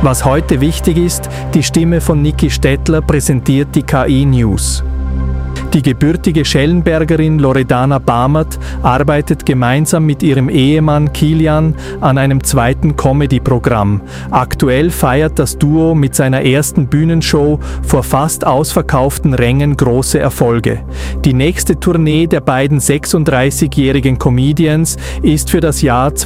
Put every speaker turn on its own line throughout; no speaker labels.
Was heute wichtig ist, die Stimme von Niki Stettler präsentiert die KI News. Die gebürtige Schellenbergerin Loredana Bamert arbeitet gemeinsam mit ihrem Ehemann Kilian an einem zweiten Comedy-Programm. Aktuell feiert das Duo mit seiner ersten Bühnenshow vor fast ausverkauften Rängen große Erfolge. Die nächste Tournee der beiden 36-jährigen Comedians ist für das Jahr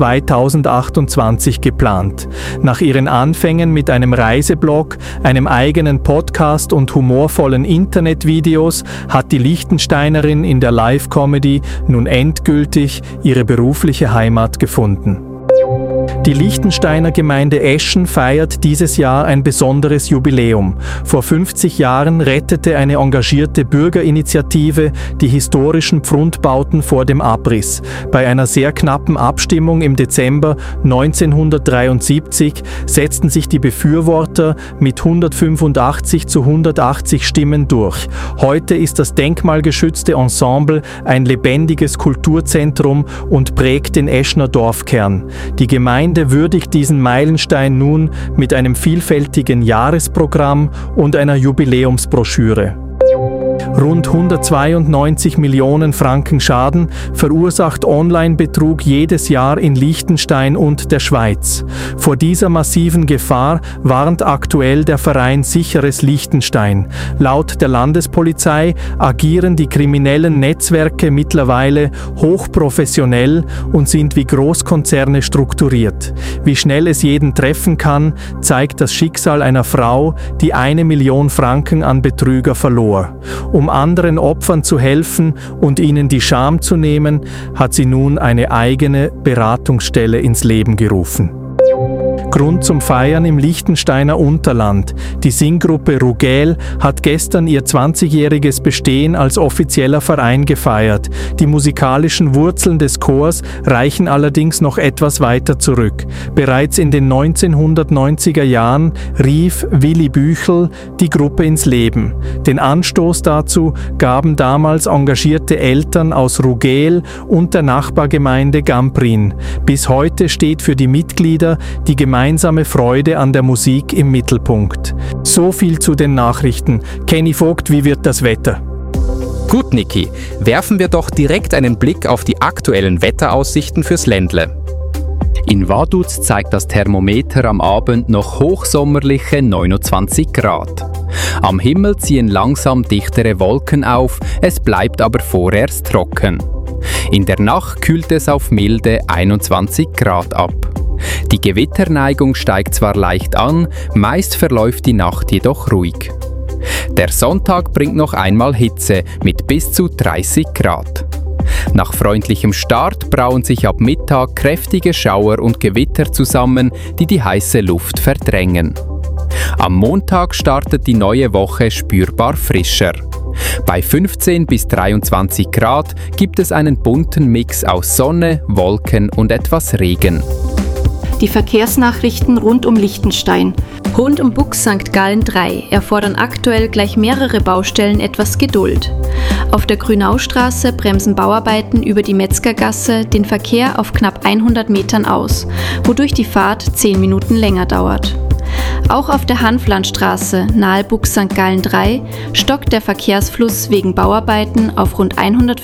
2028 geplant. Nach ihren Anfängen mit einem Reiseblog, einem eigenen Podcast und humorvollen Internetvideos hat die Liechtensteinerin in der Live-Comedy nun endgültig ihre berufliche Heimat gefunden. Die Liechtensteiner Gemeinde Eschen feiert dieses Jahr ein besonderes Jubiläum. Vor 50 Jahren rettete eine engagierte Bürgerinitiative die historischen Pfrundbauten vor dem Abriss. Bei einer sehr knappen Abstimmung im Dezember 1973 setzten sich die Befürworter mit 185 zu 180 Stimmen durch. Heute ist das denkmalgeschützte Ensemble ein lebendiges Kulturzentrum und prägt den Eschner Dorfkern. Die Gemeinde würdigt diesen Meilenstein nun mit einem vielfältigen Jahresprogramm und einer Jubiläumsbroschüre. Rund 192 Millionen Franken Schaden verursacht Online-Betrug jedes Jahr in Liechtenstein und der Schweiz. Vor dieser massiven Gefahr warnt aktuell der Verein Sicheres Liechtenstein. Laut der Landespolizei agieren die kriminellen Netzwerke mittlerweile hochprofessionell und sind wie Großkonzerne strukturiert. Wie schnell es jeden treffen kann, zeigt das Schicksal einer Frau, die 1 Million Franken an Betrüger verlor. Um anderen Opfern zu helfen und ihnen die Scham zu nehmen, hat sie nun eine eigene Beratungsstelle ins Leben gerufen. Grund zum Feiern im Liechtensteiner Unterland. Die Singgruppe Rugel hat gestern ihr 20-jähriges Bestehen als offizieller Verein gefeiert. Die musikalischen Wurzeln des Chors reichen allerdings noch etwas weiter zurück. Bereits in den 1990er Jahren rief Willi Büchel die Gruppe ins Leben. Den Anstoß dazu gaben damals engagierte Eltern aus Rugel und der Nachbargemeinde Gamprin. Bis heute steht für die Mitglieder die gemeinsame Freude an der Musik im Mittelpunkt. So viel zu den Nachrichten. Kenny Vogt, wie wird das Wetter?
Gut, Niki, werfen wir doch direkt einen Blick auf die aktuellen Wetteraussichten fürs Ländle. In Vaduz zeigt das Thermometer am Abend noch hochsommerliche 29 Grad. Am Himmel ziehen langsam dichtere Wolken auf, es bleibt aber vorerst trocken. In der Nacht kühlt es auf milde 21 Grad ab. Die Gewitterneigung steigt zwar leicht an, meist verläuft die Nacht jedoch ruhig. Der Sonntag bringt noch einmal Hitze mit bis zu 30 Grad. Nach freundlichem Start brauen sich ab Mittag kräftige Schauer und Gewitter zusammen, die die heiße Luft verdrängen. Am Montag startet die neue Woche spürbar frischer. Bei 15 bis 23 Grad gibt es einen bunten Mix aus Sonne, Wolken und etwas Regen.
Die Verkehrsnachrichten rund um Liechtenstein. Rund um Bux St. Gallen 3 erfordern aktuell gleich mehrere Baustellen etwas Geduld. Auf der Grünaustraße bremsen Bauarbeiten über die Metzgergasse den Verkehr auf knapp 100 Metern aus, wodurch die Fahrt 10 Minuten länger dauert. Auch auf der Hanflandstraße nahe Bux St. Gallen 3 stockt der Verkehrsfluss wegen Bauarbeiten auf rund 150